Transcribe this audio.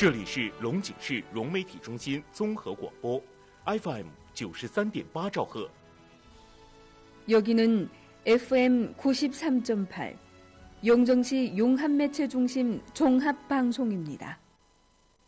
这里是龙井市融媒体中心综合广播 FM 93.8兆赫。 여기는 FM 93.8 용정시 용합매체중심 종합방송입니다.